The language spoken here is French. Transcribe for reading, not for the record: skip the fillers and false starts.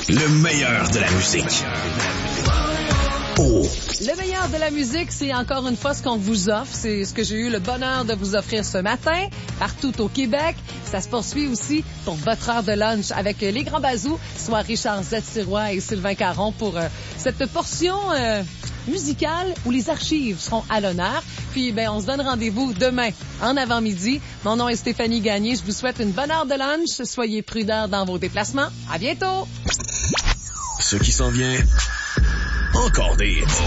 Le meilleur de la musique. Oh. Le meilleur de la musique, c'est encore une fois ce qu'on vous offre. C'est ce que j'ai eu le bonheur de vous offrir ce matin, partout au Québec. Ça se poursuit aussi pour votre heure de lunch avec les grands bazous, soit Richard Z-Sirois et Sylvain Caron pour cette portion musicale où les archives seront à l'honneur. Puis, on se donne rendez-vous demain en avant-midi. Mon nom est Stéphanie Gagné. Je vous souhaite une bonne heure de lunch. Soyez prudents dans vos déplacements. À bientôt! Ce qui s'en vient, encore des hits.